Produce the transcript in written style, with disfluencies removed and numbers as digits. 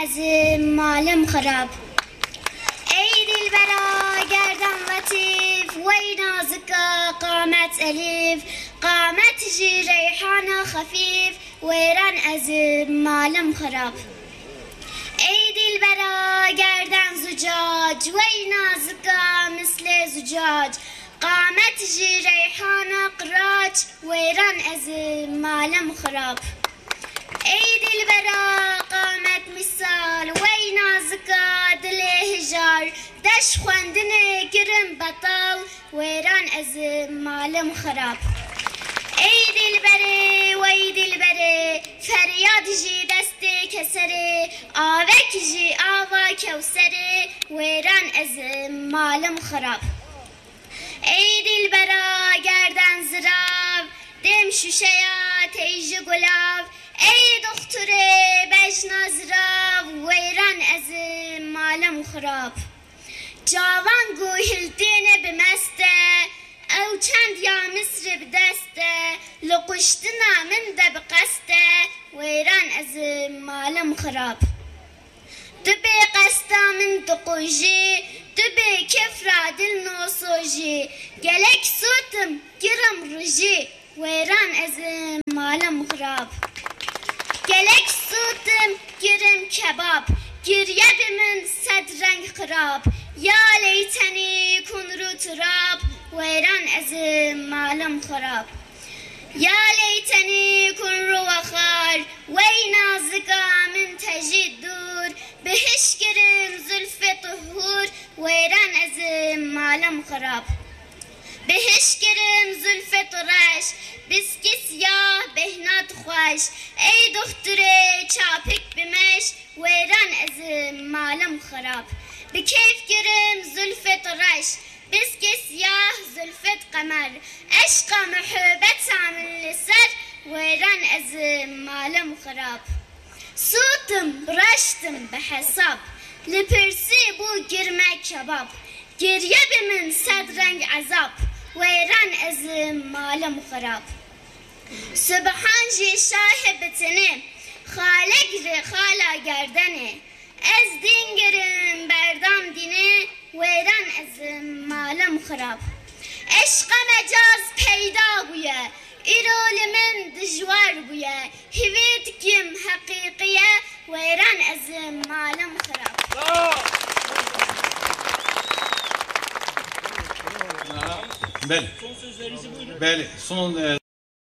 ezim malım harap. Ey dilbera gerdan latif ve nazika qamet elif. Qamet ji reyhana hafif veyran ezim malım harap. Ey dilbera gerdan zucac ve nazika misle zucac. قامت جي ريحانة قراج ويران أزم مالم خراب. أي دلبرا قامت مثال وينا زكا دلي هجار دش خواندني كرم بطال ويران أزم مالم خراب. أي دلبري وي دلبري فرياد جي دستي كسري آوك جي آوا كوسري ويران أزم مالم خراب. ای دلبرا گردن زراو دم شوشیا تیج گلاو. ای دختر بجنا زراو ویران از مالم خراب. جوان گوهلتین بمسته او چند یا مصر بدسته. لقشتنا من ده بقسته ویران از مالم خراب. دبی قستا من دقوجی دبی کفرا دل نوسوجی. گلک سوتم گرم روجی ویران از مالم خراب. گلک سوتم گرم کباب گریه بمن صد رنگ خراب. یا لیتنی کن رو تراب ویران از مالم خراب. یا لیتنی کن رو وخار وی نازکا من تجید دور. بهش گرم زلف طهور ویران از مالم خراب. بهش گرم زلف طرش بسکی سیاه بهنات خوش. ای دختر چاپک بمش ویران از مالم خراب. بکیف گرم زلف طرش بسکی سیاه زلفت قمر. عشق محبت عامل لسر ویران از مالم خراب. صوتم برشتم بحساب لپرسی بو گرمه کباب. گریه بمن صد رنگ عذاب ویران از مالم خراب. سبحان جی شاهبتنه خالق ری خالا گردنه. از دین گرم بردام دینه ویران از مالم خراب. عشق مجاز پیدا بویه ایرول من دجوار بویه. هویت کم حقیقیه ویران از مالم خراب. Bəli. Son sözlerinizi buyurun. Bəli. Son